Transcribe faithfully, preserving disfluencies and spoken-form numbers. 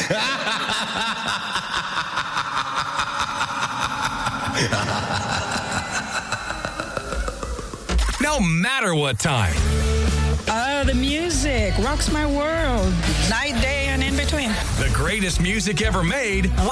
No matter what time. Oh, the music rocks my world. Night, day, and in between. The greatest music ever made.